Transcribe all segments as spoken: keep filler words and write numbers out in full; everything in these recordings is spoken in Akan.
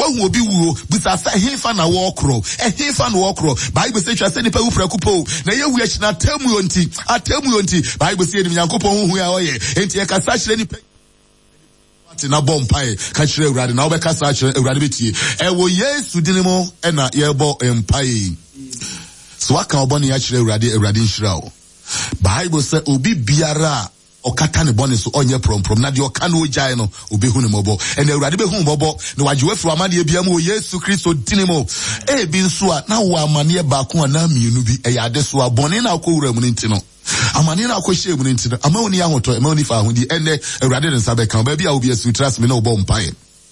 wahu obi wuo bisa sa hefa na wokro e hefa na wokro Bible say twa say nipa wu prakupo na ye wu akina atemu yonti atemu yonti Bible say nim Nyankopɔn hu ya oye enti e kasa kyerɛ nipa ati na bɔ mpae ka kyerɛ Awurade na wo bɛkasa kyerɛ Awurade betie e wo Yesu dinimo e na ye bɔ mpae so waka obɔne ya kyerɛ Awurade Awurade nhyira wo Bible say obi biara okata ne bɔne so onye prom prom na de oka no gyae no obehu ne mɔbɔ ɛna Awurade behu mɔbɔ na wagye wafiri amane bia mu Yesu Kristo dinimo e bi nso a na wo amane baako a na mienu bi ɛyɛ ade so a bɔne na akɔwura mu nti no amane na akɔhyɛ mu nti no ama woni ahotɔ ama woni fa ahodi ɛnɛ Awurade ne nsa bɛka ba bia obi asu trust me na obɔ mpae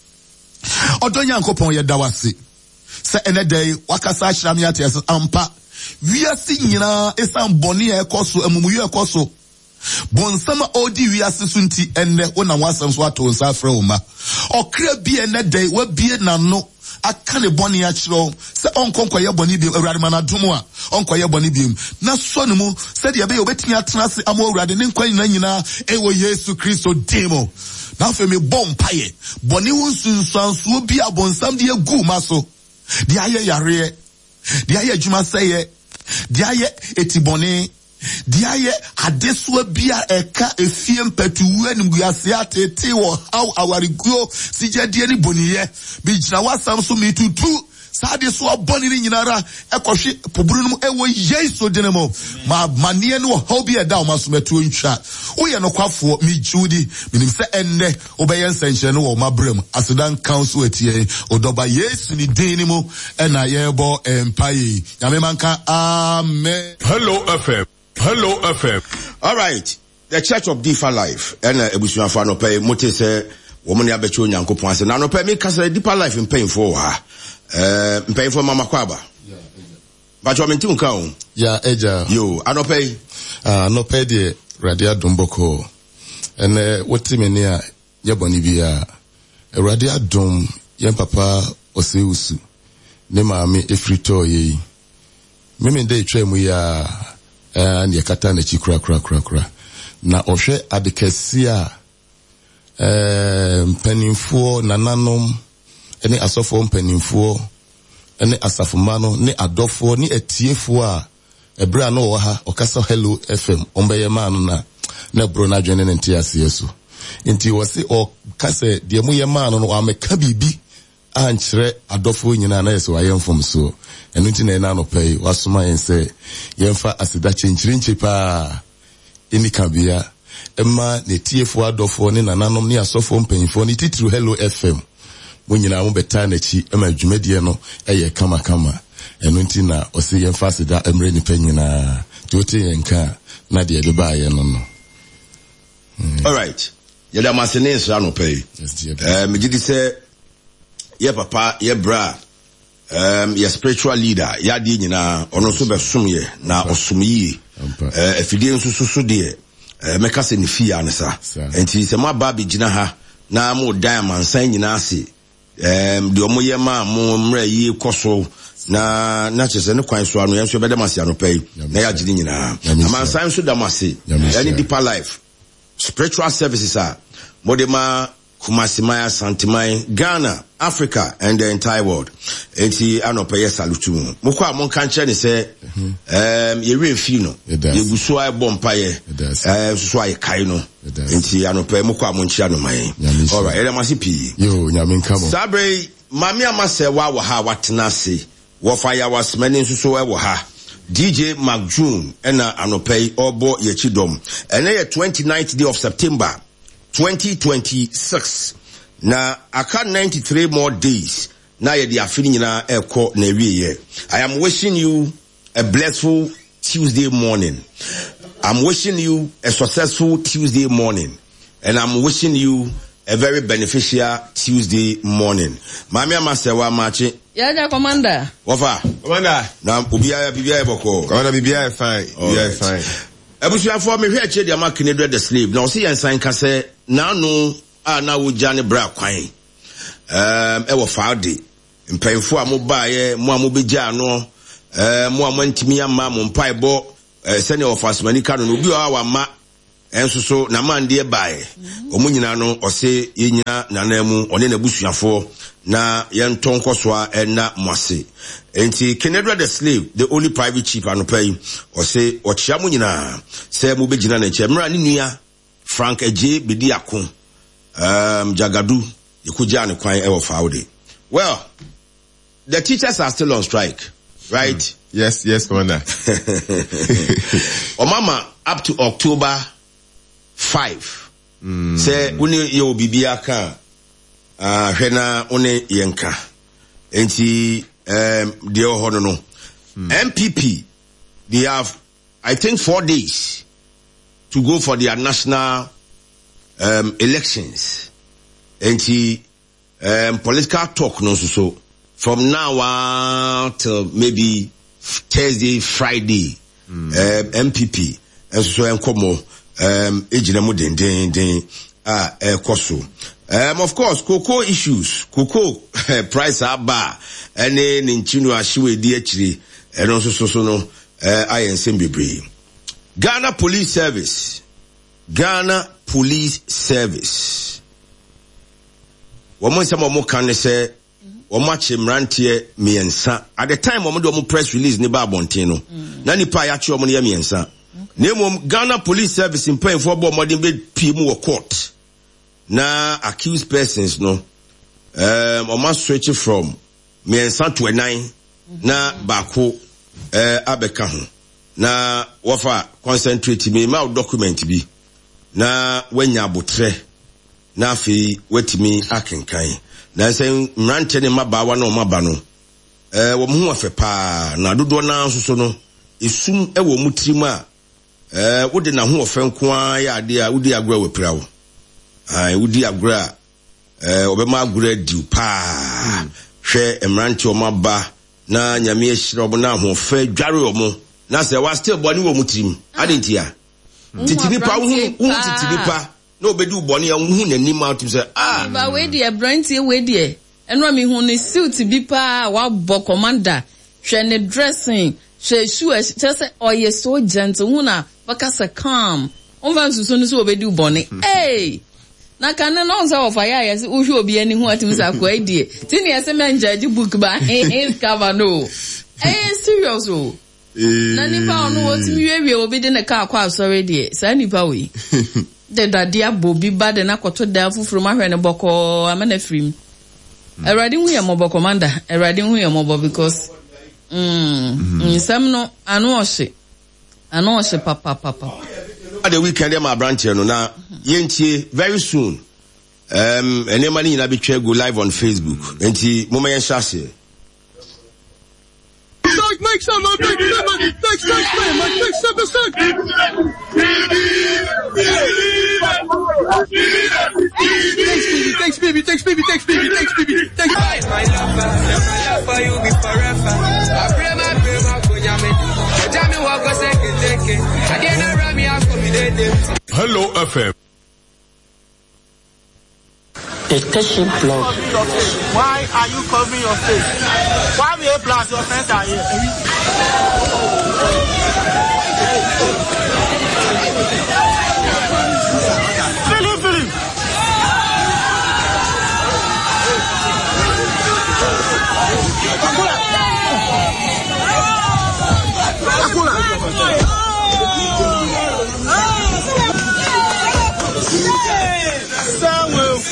ɔdɔ Nyankopɔn yɛ da wase sɛ ɛnɛ dai wakasa ahyira me ate ampa wiase nyinaa esan bɔne a ɛkɔ so amumuyu ɛkɔ so bonsama odi wiase so nti enne wona wasam so ato nsa afra wo ma okra bi enne dai wa bie nano aka ne bɔne a kyerɛw sɛ onkonkoye bɔne bi Awurade ma na dom a onkoye bɔne bi na so ne mu sɛ de be obetumi atena se amo Awurade ne nkwan nyina nyina ewo Yesu Kristo demo na fe me bɔ mpaye bɔne wo sunsanso bi abonsam de agu ma so de aye yare de aye adwuma sɛye de aye etibɔne diaye adesua bia eka efie mpatuwu animguase atete wo how awariguo sijadie ni boniye bijina wasam so mitutu sade so aboni ni nyinara ekohwe poburu no ewo Yesu dinemo ma manie no how bia da o masometo ntwa wo ye no kwafo mi judi minim se enne obeye nsenche no wo mabrem asedan council etie odoba Yesu ni dinimo ena yebo empaye nyame manka amen. Hello F M. Hello F M. All right. The Church of Deeper Life. And uh, ebusuan fa no pay mote se wo mo ne abecho Nyankopon ase. Na no pay me kasa Deeper Life in pain for ha. Eh pain for mama kwaba. Yeah. But you mentu nka o. Yeah, eja. Yo, anope. Ah, no pay de Radia Domboko. And uh, what me ne a ye boni bia. Radia Dom yen papa oseusu. Ne maame efrito yi. Me me dey twa mu ya and yakata na chi kura kura kura kura na ohwe adekasi a eh mpanimfo nananom ene asofo mpanimfo ene asafoma no ne adofo ne atiefo a ebra no wo ha okasa Hello F M ombeye ma no na na bro na dwene ne ntiase yeso nti wo se o kase de mu ye ma no no ameka bibi ankyere adofo nyina na yeso ayemfom so enu nti na na no pay wasoma yense yemfa asida chenchiri nchepa eni kabia emma ne tiefo adofo ne nananom ne asofo mpanyifo ne titru Hello F M mo nyina mo beta na chi ema dwumadie no eye kama kama enu nti na osi yemfa asida emre ni panyina tote yenka na de ebe ba ye no no. All right. Yeda masene nso no pay. Eh me gidi se ye papa ye bra um your spiritual leader ya di nyina ono so be som ye na osom yi eh afidie nso so de eh meka se ne fie ansa enti se ma ba be gina ha na mo dan mansan nyina ase um de omo ye ma mo mra yi koso na na chese ne kwan so anu yenso be dem ase anu pay na ya gidi nyina mansan so dem ase any Deeper Life spiritual services are modema Kumasimaya, Santimai, Ghana, Africa, and the entire world. Enti anopaye salutu. Mukwa mon kanche ni se um ye refino. Ye busua bompaye. Eh susua ye kaino. Enti anopaye mukwa mon chia no mai. All right, ele masipi. Yo, nyame nkamo. Sabre mami amase wa wa ha watena se. Wo fire was many suso wa ha. D J McJune ena anopaye obo ye chidom. Ene ye twenty-ninth day of September twenty twenty-six na aka ninety-three more days na ye di afini nyina eko na wiye. I am wishing you a blissful Tuesday morning. I'm wishing you a successful Tuesday morning, and I'm wishing you a very beneficial Tuesday morning. Mami amasewa machi yaja commander wafa Commander na ubia bibia boko Commander bibia fine bibia fine. Ebusuafo me hwe ache dia mark ne the slave na o se yensan ka se na no a na wo gya ne bra kwan um e wo faade mpanyfo a mo baaye mo a mo begya no um mo a mo ntimi ama mo mpaebo se ne ofasmani ka no obi o wa ma enso so na man de bae omo nyina no ose yenya nanamu one na busuafo na yenton kosoa na mwase enti Kenedra the slave the only private chief anopai ose ochia mu nyina se mu begina na nche mra ni nua Frank Eje bedi ako um Jagadu yekuja ne kwan e wo faawde. Well, the teachers are still on strike, right? Mm. Yes, yes, Commander. O mama up to October fifth. Mm. Say uni yo bibia ka ah uh, hwena uni yenka. Enti um de ohono no. Mm. M P P they have I think four days to go for their national um elections. Enti um political talk no so so from now on till maybe Thursday, Friday, mm. um, M P P, and so I'm come um ejinamu den den den ah uh, koso. Um of course, cocoa issues, cocoa price aba, and then in Chino ashiwe di actually, and also so so no uh I am bebre. Ghana Police Service, Ghana Police Service. Woman some more can say. Omache mrantie miensa at the time omo do omo press release ne ba bonten no na nipa ya che omo ne miensa na Ghana Police Service in paying for modern be P M wo court na accused persons no um omo switch from miensa to nine na bako eh abeka ho na wofa concentrate me ma document bi na wanya abotre na afi wetimi akenkan na say mrante ne mabawa na omaba no eh wo mu afa pa na dodo na nsoso no esum e wo mutirim a eh wo de na ho ofa nko a ya de a wodi agora we prawo ai wodi agora eh obema agora di pa hwe mrante omaba na nyame ehire omo na ho fa dware omo na say wa still boni wo mutirim adentia titini pa wo wo titini pa no bedu boni ya hu nanim out say ah ba we dey brantie we dey eno mi hu ne suit bi pa wa bo commander hwe ne dressing hwe shoe just say oh you so gentle hu na baka say calm on van susu no so bedu boni eh na kan no nsa of aya yes wo hwe obi ani hu atim sa kwa die ti ne yese men judge book ba eh cover no eh serious o na nipa onu wo ti wiwe obi de ne ka kwa sorry die sa nipa we the dadia bobi bad na koto da fufuru ma hwe ne boko amana frim eradi hu ye mobo commander eradi hu ye mobo because mm nsam no anu ohye anu ohye papa papa at the weekend my branch no na yentie very soon um enema ni na betwe go live on Facebook enti mo ma yen shase make some make some next next man make seven seconds thanks baby thanks baby thanks baby thanks baby thanks my love my love for you be forever I pray my pray my konya me tell me what go say take I didn't run me out for me dey Hello F M. The station blog. Why are you covering your face? Why will you blast your friends are here? Philip, Philip. Samuel.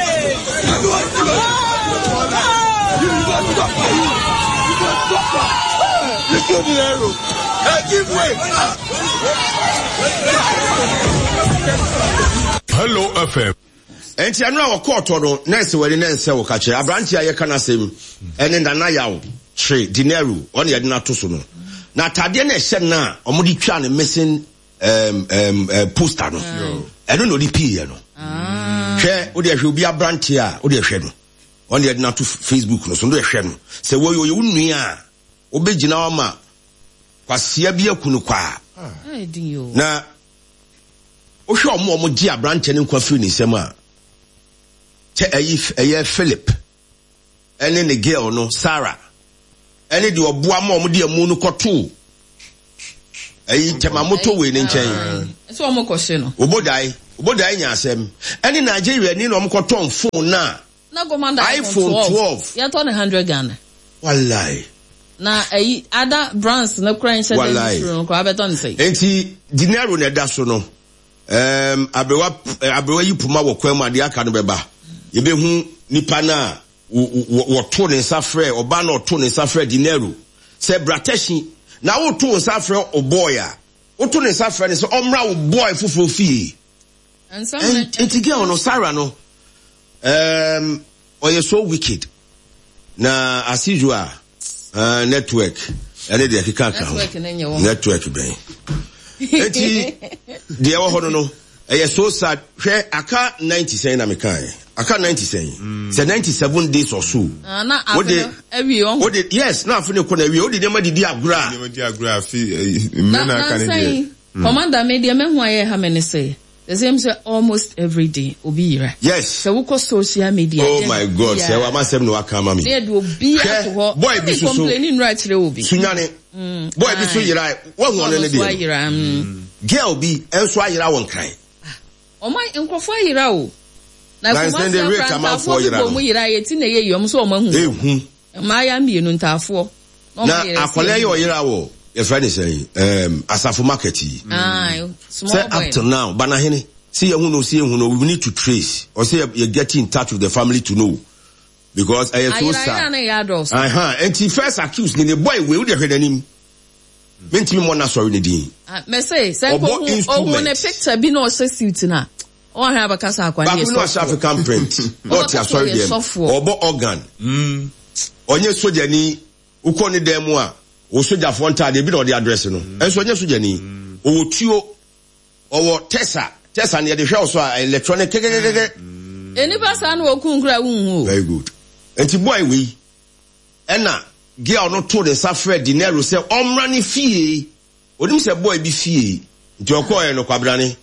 Hello F M. Enti anu a court no nurse wari na nse wo ka kire abranti aye kana sem ene ndana yawo tre dinero on ye na to so no na tade na ehye na omudi twa ne missing um um uh, poster no eno no di pie no ah hwe wo de hwe obi abranti a wo de hwe no on ye na to Facebook no so ndo hwe no se wo yo unu a obegina wa ma kwasia bi akunu kwa na o hwe omo omo gi abranti ne nkwa firi ni sem a che ayi ayi Philip ene ne girl no Sarah ene de oboa ma omo de amu no koto Ayi Temamoto we ne nchen. So omo kwose no. Obodai, obodai nya asem. Any Nigeria ni no omkoton phone na. Na commander iPhone twelve. Ya to one hundred Ghana. Wallahi. Na ayi other brands na kura nche Wallahi. dem ko abeton say. Enti dinero na da so no. Um abewa abewa yipuma wo kwam ade aka no beba. Yebe hu nipa na wo to ne nsa frɛ oba na to ne nsa frɛ dinero. Se brateshi na wo to nsa frɛ oboya. Wo to ne nsa frɛ ne se omra wo boy fufuro fie. And some enti girl no Sarah no um oye so wicked. Na as usual uh, network ene de kika ka ho network ben enti de wo hono no eye so sad hwe aka ninety sen na mekan aka ninety sen mm. say ninety-seven days or so uh, na afi ewi on what yes na afi ne ko na ewi o de dem didi agura dem didi agura afi me na aka ne commander me de me hu aye ha me ne say the same say almost every day obi ira. Yes. So we call social media. Oh my God. Say wa ma sem no aka ma me. They do obi ato. Boy bi so so. Complaining right here obi. Sunyane. Boy bi so yira. Wa hu ono ne dey. Girl bi enso ayira won kran. O my nkofo ayira o. Na kuma se rate am for yira. Mo yira ye ti na ye yom so o ma hu. Ehu. Ma ya mienu ntafo. Na akwale ye o yira wo. Your friend is saying, um, Asafo Market. Ah, small say boy. Up to now, Banahene, see you know, see you know, we need to trace or say you get in touch with the family to know because I am so sad. Uh huh. And he first accused me, the boy we would have heard him. Meant me more sorry, Nadine. Me say, say, oh, when a picture be no so suit na. Or have a casa aqua. But we know African print. Not ya sorry, them. Or bo organ. Hmm. Onye soja ni ukoni demwa. O soja fonta de bi no the address no enso nya soja ni o tuo o tesa tesa ne de hwe so electronic kekekeke eni pasa na okunkura wunhu very good enti boy we ena girl no to the safre dinero say omra ni fie odim say boy bi fie nti okoye no kwabrane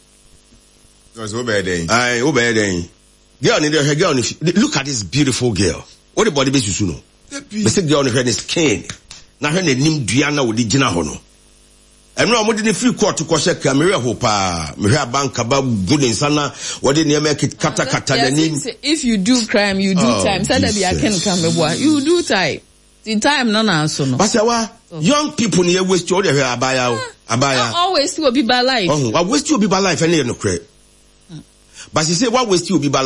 was over there ai over there girl ni de hwe girl ni look at this beautiful girl what the body be susu no be say girl ni hwe ni skin na hwe na nim dua na wodi gina ho no eno amodi ne free court ko hye kamera ho pa me hwe abanka ba gudin sana wodi ne make kata kata na nim if you do crime you do oh, time say that I can come boy you do time the time na na so no but wa young people ne waste all the hwe abaya abaya always to be by life oh wa waste you be by life ene no kre but you say what waste you be by